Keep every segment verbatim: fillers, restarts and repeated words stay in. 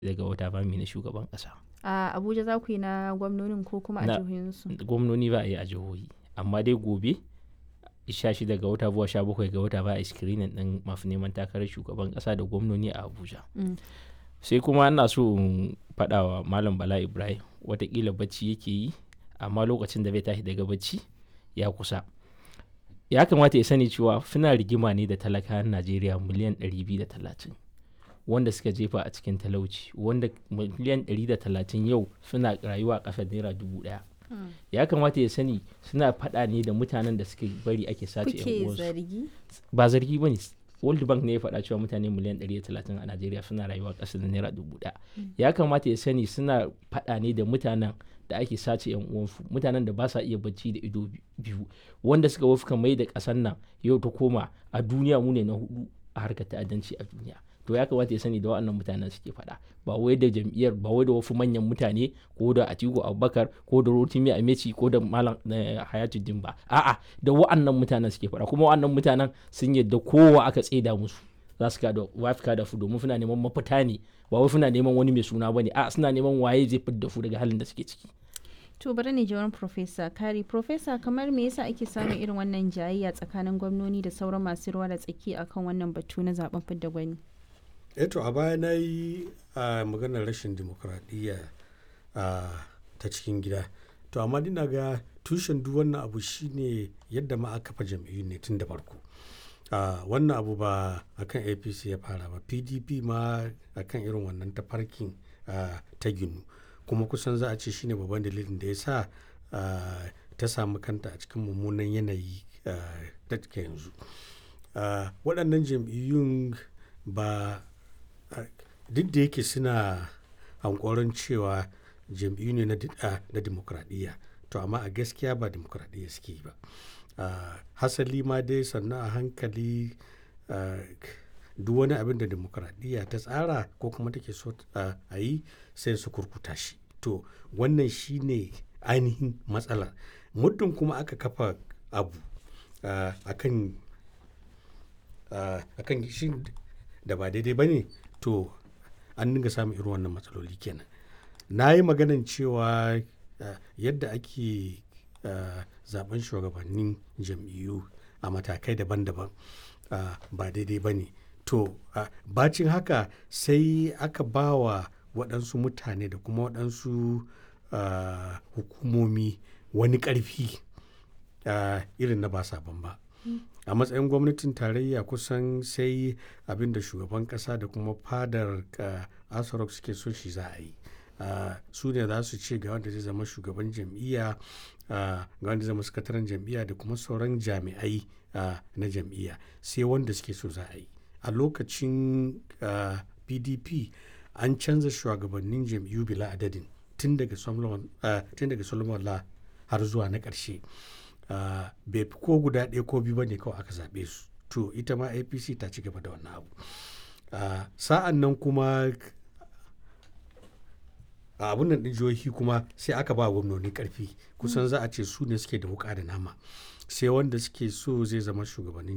daga wata ba mu na shugaban ƙasa. A Abuja za ku yi na gwamnonin ko kuma a Na jihohinsu? gwamnoni ba a yi a jihohi, amma dai gobe sha shida ga wata zuwa sha bakwai ga wata ba a screening ɗin masu neman takarar shugaban ƙasa da gwamnoni a Abuja. Mm. Sai kuma ina so in faɗa wa Malam Bala Ibrahim watakila bacci yake yi, amma lokacin da bai tashi daga bacci ya kusa. Ya kamata ya sani cewa suna rigima ne da talakawan Najeriya miliyan ɗari biyu da talatin wanda suka jefa a cikin talauci, wanda miliyan ɗari da talatin yau suna rayuwa a ƙasar naira dubu ɗaya. Ya kamata ya sani suna faɗa ne da mutanen da suke bari ake sace yan Kuke uwansu. zargi? Ba zargi ba ne. World Bank ne ya faɗa cewa mutane miliyan ɗari da talatin a Najeriya suna rayuwa ƙasar naira dubu ɗaya. Ya kamata ya sani suna faɗa ne da mutanen da ake sace yan uwansu, mutanen da ba sa iya bacci da ido biyu, wanda suka wafka mai da ƙasar nan yau ta koma a duniya mu ne na hudu a harkar ta'addanci a duniya. To ya kamata ya sani da waɗannan mutanen suke faɗa, ba wai da jam'iyyar, ba wai da wasu manyan mutane ko da Atiku Abubakar ko da Rotimi Ameci ko da Malam Hayatuddin ba, a'a da waɗannan mutanen suke faɗa, kuma waɗannan mutanen sun yadda kowa aka tseda musu za su kada wafika da su, domin suna neman mafita ne, ba wai suna neman wani mai suna bane, a'a suna neman waye zai fidda su daga halin da suke ciki. To bari ne jawarin Profesa Kari. Profesa, kamar me yasa ake samun irin wannan jayayya tsakanin gwamnoni da sauran masu ruwa da tsaki akan wannan batu na zaben fidda gwani? Eto a baya na yi a maganar rashin dimokuraɗiyya ta cikin gida, to amma dina ga tushen duk wannan abu shine yadda ma aka kafa jam'iyyu ne tun da farko. Wannan abu ba akan A P C ya fara ba, P D P ma akan irin wannan tafarkin ta ginu, kuma kusan za a ce shine babban dalilin da ya sa ta samu kanta a cikin mummunan yanayi da take yanzu. Waɗannan jam'iyyun ba duk da yake suna hankoron cewa jam'iyyu ne na dimokuraɗiyya, to amma a gaskiya ba dimokuraɗiyya suke yi ba. Hasali ma dai sannan a hankali duk wani abin da dimokuraɗiyya ta tsara ko kuma take so a yi sai su kurkuta shi. To wannan shi ne ainihin matsala. Muddin kuma aka kafa abu akan akan shi da ba daidai ba ne, to an dinga samun irin wannan matsaloli kenan. Na yi maganan cewa yadda ake zaben shugabannin jam'iyyu a matakai daban-daban ba daidai ba ne. To bacin haka sai aka ba wa waɗansu mutane da kuma waɗansu hukumomi wani ƙarfi irin na ba sabon ba. A matsayin gwamnatin tarayya kusan sai abin da shugaban ƙasa da kuma fadar Aso Rock suke so shi za a yi. Su ne za su ce ga wanda zai zama shugaban jam'iyya, ga wanda zai zama sakataren jam'iyya da kuma sauran jami'ai na jam'iyya, sai wanda suke so za a yi. A lokacin P D P an canza shugabannin jam'iyyu bila adadin tun daga Solomon La har zuwa na ƙarshe. Bai fi ko guda ɗaya ko biyu ba ne kawai aka zaɓe su. To ita ma A P C ta ci gaba da wannan abu. Sa'an nan kuma a abun nan ɗin jihohi kuma sai aka ba gwamnoni ƙarfi, kusan za a ce su ne suke da wuƙa da nama, sai wanda suke so zai zama shugaban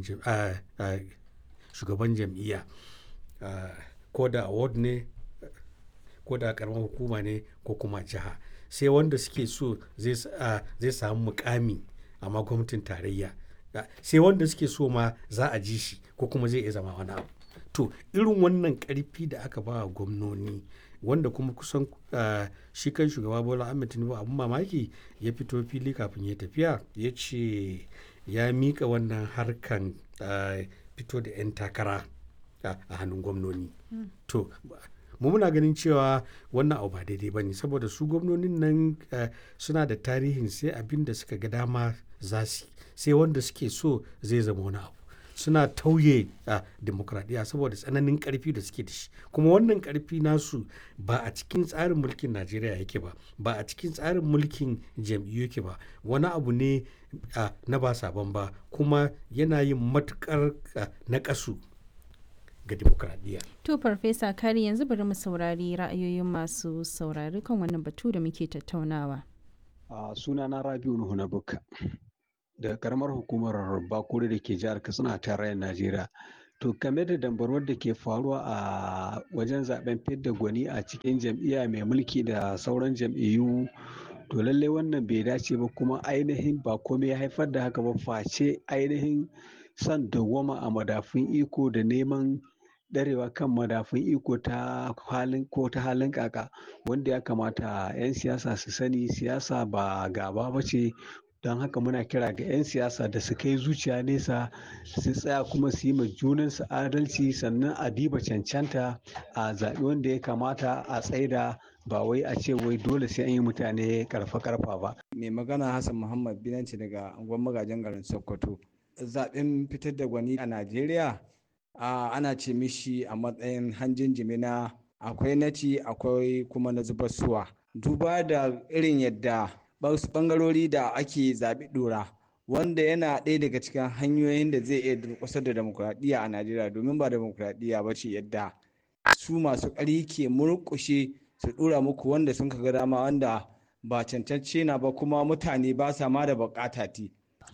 jam'iyya, ko da award ne ko da ƙaramar hukuma ne ko kuma jiha, sai wanda suke so zai samu mukami amma gwamnatin tarayya, sai wanda suke so ma za a ji shi ko kuma zai iya zama wani abu. To irin wannan ƙarfi da aka ba wa gwamnoni, wanda kuma kusan shi kan shugaba Bola Ahmed Tinubu abun mamaki ya fito fili kafin ya tafiya ya ce ya mika wannan harkan fito da 'yan takara a hannun gwamnoni. To mu muna ganin cewa wannan abu ba daidai ba ne, saboda su gwamnonin nan suna da tarihin sai abin da suka ga dama za su, sai wanda suke so zai zama wani abu. Suna tauye a demokradiyya saboda tsananin karfi da suke da shi, kuma wannan karfi nasu ba a cikin tsarin mulkin Najeriya yake ba, ba a cikin tsarin mulkin jam'iyyu yake ba, wani abu ne na ba sabon ba, kuma yana yin matukar naƙasu ga demokradiyya. To Farfesa Kari, yanzu bari mu saurari ra'ayoyin masu saurari kan wannan batu da muke tattaunawa. Uh, sunana Rabiu Nuhu na Bukka daga karamar hukumar Bakure da ke jihar Katsina a tarayyar Najeriya. To game da dambarwar da ke faruwa a wajen zaben fidda gwani a cikin jam'iyya mai mulki da sauran jam'iyyu, to lallai wannan bai dace ba, kuma ainihin ba komai ya haifar da haka ba face ainihin son dawwama a madafun iko da neman ɗarewa kan madafun iko ta halin ko ta halin kaka, wanda ya kamata 'yan siyasa su sani siyasa ba gaba ba ce. Don haka muna kira ga 'yan siyasa da su kai zuciya nesa, su tsaya kuma su yi ma junansu adalci, sannan a diba cancanta a zaɓi wanda ya kamata a tsaida, ba wai a ce wai dole sai an yi mutane karfa karfa ba. Mai magana Hassan Muhammad Binanci daga unguwar magajin garin Sokoto. Zaɓen fitar da gwani a Najeriya ana ce mishi a matsayin hanjin jimina, akwai naci akwai kuma na zubar suwa. Duba da irin yadda wasu ɓangarori da ake zaɓi ɗora, wanda yana ɗaya daga cikin hanyoyin da zai iya durƙusar da demokuraɗiyya a Najeriya, domin ba demokuraɗiyya ba ce yadda su masu ƙarfi ke murƙushe su ɗora muku wanda sun ka ga dama, wanda ba cancance na ba, kuma mutane ba sa ma da buƙata ti.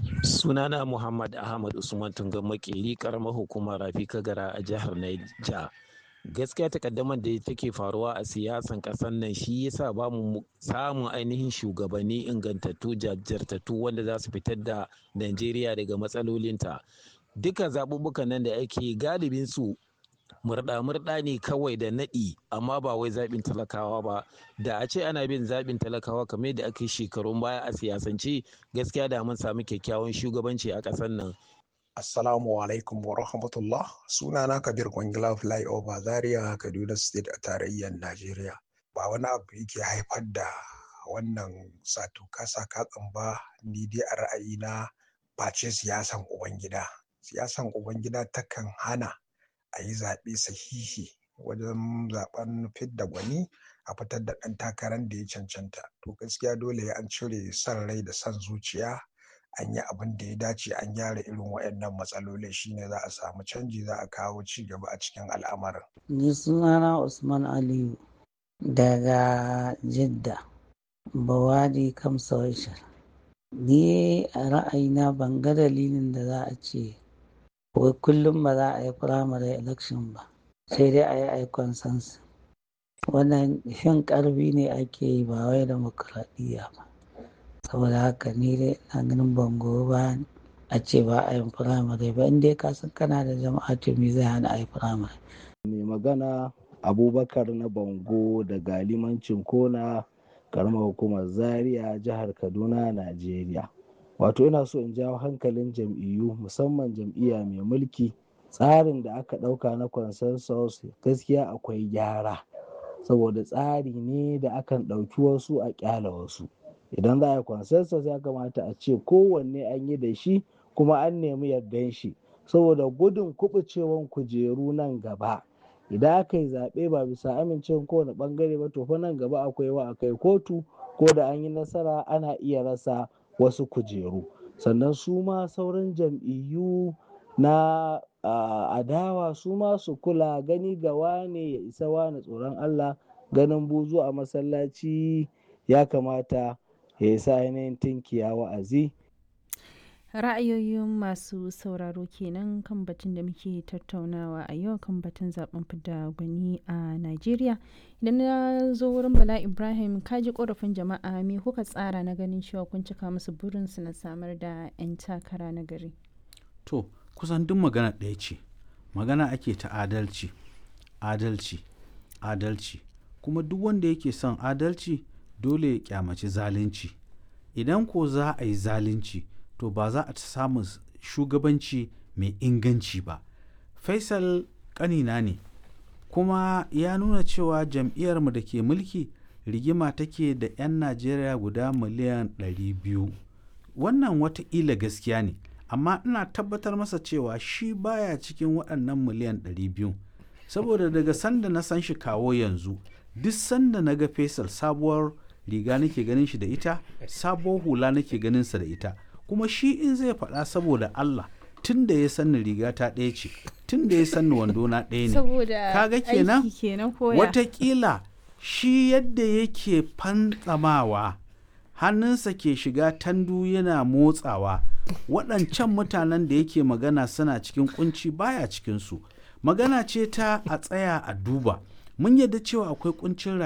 Sunana Muhammad Ahmad Usman Tungan Makeri, karamar hukumar Rafi Kagara a jihar Niger. Gaskiya takaddamar da take faruwa a siyasan ƙasar nan shi yasa ba mu samun ainihin shugabanni ingantattu jajirtattu wanda za su fitar da Najeriya daga matsalolinta. Duka zaɓuɓɓukan nan da ake galibin su murɗa-murɗa ne kawai da naɗi, amma ba wai zaɓin talakawa ba. Da a ce ana bin zaɓin talakawa kamar yadda aka yi shekarun baya a siyasance, gaskiya da mun samu kyakkyawan shugabanci a ƙasar nan. Assalamu alaikum wa rahmatullah. Sunana Kabir Kwangila Flyover Zaria, Kaduna State a tarayyar Najeriya. Ba wani abu yake haifar da wannan sato kasa katsin ba, ni dai a ra'ayina face siyasan Ubangida. Siyasan Ubangida takan hana a yi zaɓe sahihi wajen zaɓen fidda gwani a fitar da ɗan takarar da ya cancanta. To gaskiya dole an cire son rai da son zuciya, an yi abin da ya dace, an gyara irin waɗannan matsalolin, shine za a samu canji, za a kawo ci gaba a cikin al'amarin. Ni sunana Usman Aliyu daga Jidda, Bawadi Kamsawashar. Ni a ra'ayina ban ga dalilin da za a ce wai kullum ba za a yi primary election ba, sai dai a yi aikon sansu. Wannan fin ƙarfi ne ake yi, ba wai demokuraɗiyya ba. Saboda haka ni dai ina ganin bango ba a ce ba a yin firamare ba, in dai ka san kana da jama'a to me zai hana a yi firamare. Mai magana Abubakar na Bango daga limancin Kona, karamar hukumar Zaria, jihar Kaduna, Najeriya. Wato ina so in jawo hankalin jam'iyyu, musamman jam'iyya mai mulki, tsarin da aka ɗauka na consensus gaskiya akwai gyara, saboda tsari ne da akan ɗauki wasu a ƙyala wasu. Idan za a yi consensus ya kamata a ce kowanne an yi da shi kuma an nemi yardan shi, saboda gudun kuɓucewan kujeru nan gaba. Idan aka yi zaɓe ba bisa amincewa kowane ɓangare ba, to fa nan gaba akwai wa akai kotu, ko da an yi nasara ana iya rasa wasu kujeru. Sannan su ma sauran jam'iyyu na uh, adawa su ma su kula, gani ga wane ya isa wane tsoron Allah, ganin buzu a masallaci ya kamata ya sa ainihin tinkiya wa'azi. Ra'ayoyin masu sauraro kenan kan batun da muke tattaunawa a yau, kan batun zaben fidda gwani a Najeriya. Idan na zo wurin Bala Ibrahim, kaji korafin jama'a, me kuka tsara na ganin cewa kun cika musu burinsu na samar da 'yan takara na gari? To, kusan duk magana ɗaya ce, magana ake ta adalci, adalci, adalci. Kuma duk wanda yake son adalci dole ya kyamaci zalunci. Idan ko za a yi zalunci, to ba za a samu shugabanci mai inganci ba. Faisal ƙanina ne, kuma ya nuna cewa jam'iyyarmu da ke mulki rigima take da 'yan Najeriya guda miliyan ɗari biyu. Wannan wataƙila gaskiya ne, amma ina tabbatar masa cewa shi baya cikin waɗannan miliyan ɗari biyu. Saboda daga sanda na san shi kawo yanzu, duk sanda na ga Faisal sabuwar riga nake ganin shi da ita, sabuwar hula nake ganin sa da ita. Kuma shi in zai faɗa saboda Allah, tun da ya sanni riga ta ɗaya ce, tun da ya sanni wando na ɗaya ne. Saboda kaga kenan aiki kenan koya. Watakila shi yadda yake fantsamawa, hannunsa ke shiga tandu yana motsawa, waɗancan mutanen da yake magana suna cikin kunci baya cikinsu. Magana ce ta a tsaya a duba. Mun yadda cewa akwai kuncin